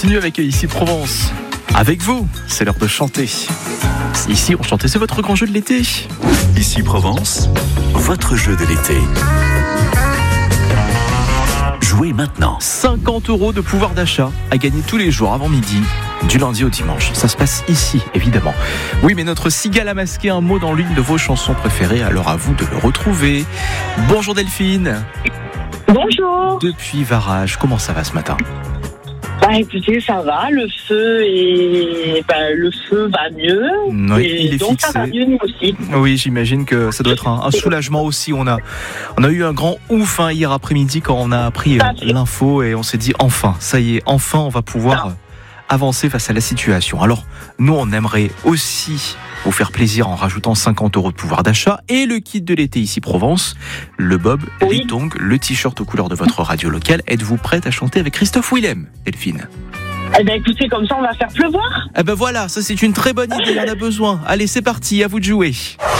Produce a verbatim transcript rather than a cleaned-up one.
continue avec Ici Provence. Avec vous, c'est l'heure de chanter. Ici, on chantait, c'est votre grand jeu de l'été. Ici Provence, votre jeu de l'été. Jouez maintenant. cinquante euros de pouvoir d'achat à gagner tous les jours avant midi, du lundi au dimanche. Ça se passe ici, évidemment. Oui, mais notre cigale a masqué un mot dans l'une de vos chansons préférées, alors à vous de le retrouver. Bonjour Delphine. Bonjour. Depuis Varage, comment ça va ce matin ? Bah écoutez, ça va, le feu est... bah, le feu va mieux. Oui, et il est donc fixé. ça va mieux nous aussi. Oui, j'imagine que ça doit être un, un soulagement aussi. On a, on a eu un grand ouf hein, hier après-midi quand on a appris euh, l'info et on s'est dit enfin, ça y est, enfin on va pouvoir euh, avancer face à la situation. Alors, nous on aimerait aussi vous faire plaisir en rajoutant cinquante euros de pouvoir d'achat et le kit de l'été ici Provence, le bob, Oui. les tongs, le t-shirt aux couleurs de votre radio locale. Êtes-vous prête à chanter avec Christophe Willem, Delphine ? Eh ben écoutez, comme ça on va faire pleuvoir. Eh ben voilà, ça c'est une très bonne idée, il y en a besoin. Allez, c'est parti, à vous de jouer.